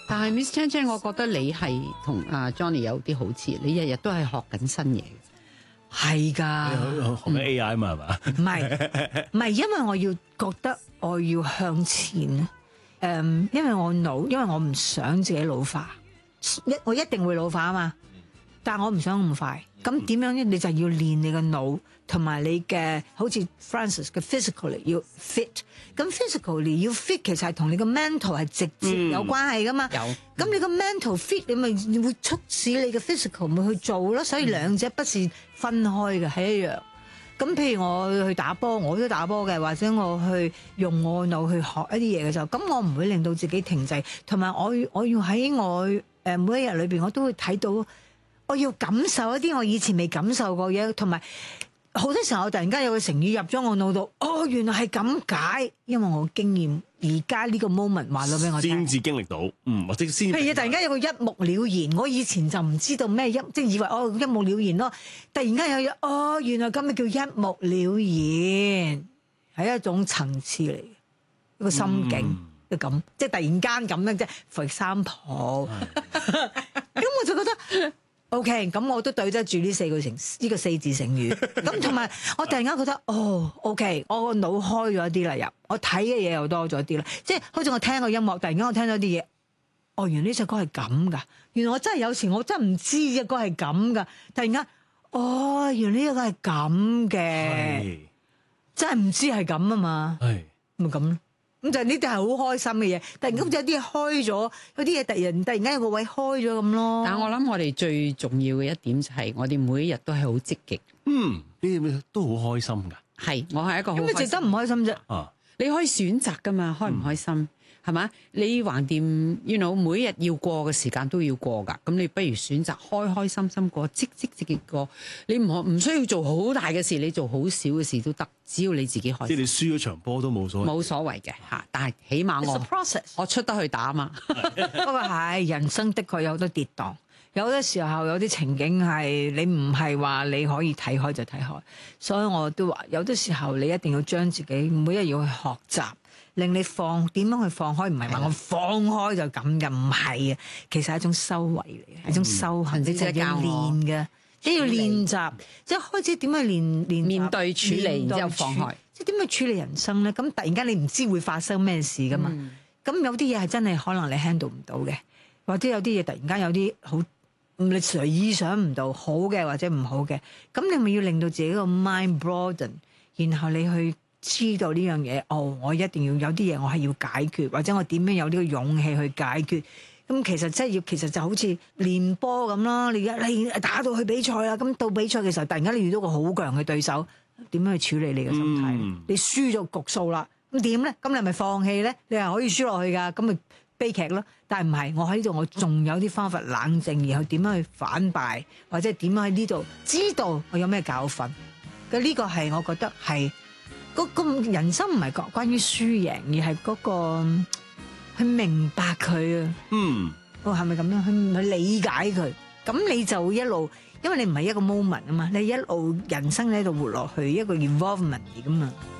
但係 Miss Chan Chan，我覺得你係同阿 Johnny 有啲好似，你日日都係學緊新嘢。 係㗎， 學緊 AI 嘛係嘛？ 唔係，因為我要覺得我要向前，因為我唔想自己老化，我一定會老化啊嘛，但係我唔想咁快。咁點樣咧？你就要練你嘅腦同埋你嘅，好似 Francis 嘅 physically 要 fit。咁 physically 要 fit 其實係同你個 mental 係直接有關係噶嘛。 有。 咁你個 mental fit 你咪會促使你嘅 physical 咪去做咯。所以兩者不是分開嘅，係一樣。咁譬如我去打波，我都打波嘅，或者我去用我腦去學一啲嘢嘅時候，咁我唔會令到自己停滯，同埋我要喺我每一日裏邊，我都會睇到。我要感受一啲我以前未感受過嘢，同埋好多時候我突然間有個成語入咗我腦度，哦，原來係咁解，因為我經驗而家呢個 moment 話咗俾我聽， 先至經歷到，或者先。 譬如突然間有個一目了然，我以前就唔知道咩即係以為一目了然咯，突然間有原來咁咪叫一目了然，係一種層次嚟嘅，一個心境就咁，即係突然間咁樣啫，for example，咁我就覺得。OK， 咁我都對得住呢四字成語。咁同埋我突然間覺得OK， 我個腦開咗啲啦，我睇嘅嘢又多咗啲啦。即係好似我聽個音樂，突然間我聽到啲嘢，原來呢隻歌係咁噶。原來我真係有時我真係唔知隻歌係咁噶。突然間，原來呢隻歌係咁嘅，真係唔知係咁啊嘛。係咪咁咯？咁就呢啲係好開心嘅嘢，突然間有啲嘢開咗，有啲嘢突然間有個位開咗咁咯。 但係我諗我哋最重要嘅一點就係我哋每一日都係好積極。 呢啲都好開心㗎。 係，我係一個好開心。 咁咪值得唔開心啫？ 你可以選擇㗎嘛，開唔開心？係嘛？你橫掂每日要過嘅時間都要過㗎，咁你不如選擇開開心心過，積極過。你唔需要做好大嘅事，你做好少嘅事都得，只要你自己開心。 即係你輸咗場波都冇所謂。 冇所謂嘅嚇，但係起碼我出得去打嘛。 不過係人生的確有好多跌宕，有啲時候有啲情景係你唔係話你可以睇開就睇開，所以我都話有啲時候你一定要將自己每一日要去學習。令你點樣去放開？唔係話我放開就咁嘅，唔係啊。其實係一種修為嚟嘅，係一種修行，你就要練嘅，即係要練習，即係開始點去練面對處理，然之後放開。 即係點去處理人生咧？咁突然間你唔知會發生咩事噶嘛？咁有啲嘢係真係可能你 handle 唔到嘅，或者有啲嘢突然間有啲好你隨意想唔到好嘅或者唔好嘅，咁你咪要令到自己個 mind broaden， 然後你去。知道呢樣嘢，我一定要有啲嘢我係要解決，或者我點樣有呢個勇氣去解決。咁其實其實就好似練波咁咯。你打到去比賽啦，咁到比賽嘅時候，突然間你遇到個好強嘅對手，點樣去處理你嘅心態？你輸咗局數啦，咁點咧？咁你係咪放棄咧？你係可以輸落去㗎，咁咪悲劇咯。但係唔係，我喺呢度我仲有啲方法冷靜，然後點樣去反敗，或者點樣喺呢度知道我有咩教訓。咁呢個係我覺得係。個人生唔係關於輸贏，而係嗰個去明白佢啊。係咪咁樣去理解佢？咁你就一路，因為你唔係一個 moment 啊嘛，你一路人生喺度活落去，一個 involvement 嚟噶嘛。